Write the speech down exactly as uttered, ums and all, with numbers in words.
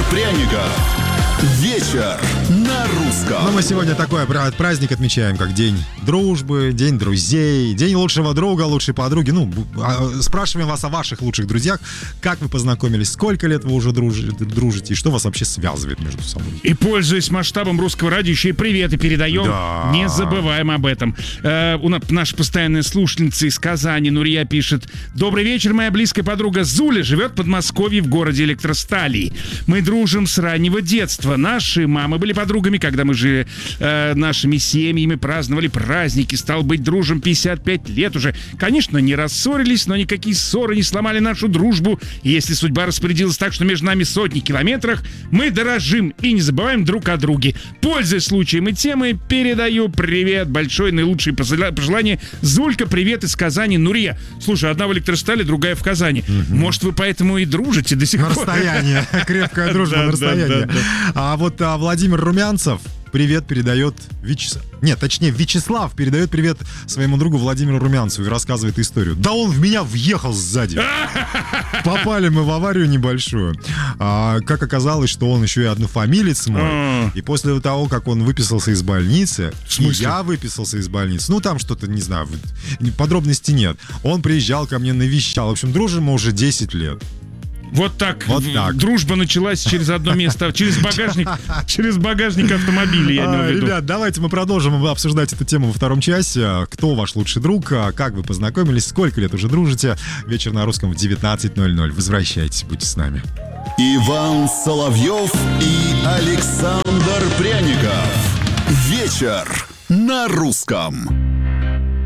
пряников. Вечер на русском. Ну, мы сегодня такой праздник отмечаем, как День дружбы, День друзей, День лучшего друга, лучшей подруги. Ну, спрашиваем вас о ваших лучших друзьях. Как вы познакомились, сколько лет вы уже дружите, и что вас вообще связывает между собой? И, пользуясь масштабом русского радио, еще и приветы передаем. Да. Не забываем об этом. Э, у нас наша постоянная слушательница из Казани, Нурия, пишет: «Добрый вечер, моя близкая подруга Зуля живет в Подмосковье в городе Электростали. Мы дружим с раннего детства. Наши мамы были подругами, когда мы жили э, нашими семьями, праздновали праздники. Стал быть, дружим пятьдесят пять лет уже. Конечно, не рассорились, но никакие ссоры не сломали нашу дружбу. И если судьба распорядилась так, что между нами сотни километров, мы дорожим и не забываем друг о друге. Пользуясь случаем и темой, передаю привет большой, наилучшие пожелания. Зулька, привет из Казани, Нурия». Слушай, одна в Электростале, другая в Казани. Угу. Может, вы поэтому и дружите до сих на пор? На расстоянии. Крепкая дружба на расстоянии. А вот а, Владимир Румянцев привет передает Вячеслав. Нет, точнее, Вячеслав передает привет своему другу Владимиру Румянцеву и рассказывает историю. Да он в меня въехал сзади. Попали мы в аварию небольшую. А, как оказалось, что он еще и однофамилец мой. И после того, как он выписался из больницы, и я выписался из больницы, ну там что-то, не знаю, подробностей нет. Он приезжал ко мне, навещал. В общем, дружим мы уже десять лет. Вот так, вот так. Дружба началась через одно место, через багажник, через багажник автомобиля, я имею в виду. Ребят, давайте мы продолжим обсуждать эту тему во втором часе. Кто ваш лучший друг, как вы познакомились, сколько лет уже дружите. Вечер на русском в девятнадцать ноль ноль. Возвращайтесь, будьте с нами. Иван Соловьев и Александр Пряников. Вечер на русском.